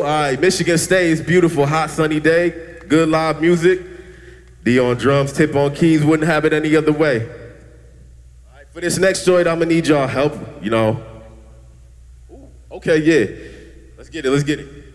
All right, Michigan State is beautiful, hot, sunny day, good live music. D on drums, Tip on keys, wouldn't have it any other way. All right, for this next joint, I'm gonna need y'all help, you know. Ooh, okay, yeah. Let's get it.